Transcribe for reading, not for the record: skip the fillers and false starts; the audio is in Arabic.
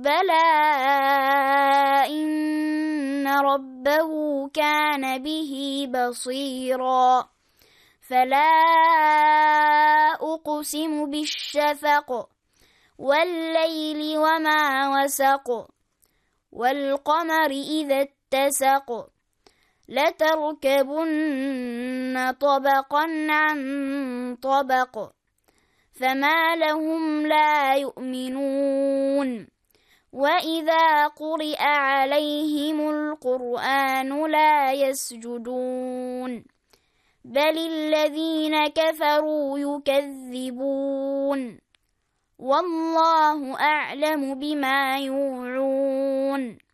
بلى إن ربه كان به بصيرا فلا أقسم بالشفق والليل وما وسق والقمر إذا اتسق لتركبن طبقا عن طبق فما لهم لا يؤمنون وإذا قرئ عليهم القرآن لا يسجدون بل الذين كفروا يكذبون والله أعلم بما يوعون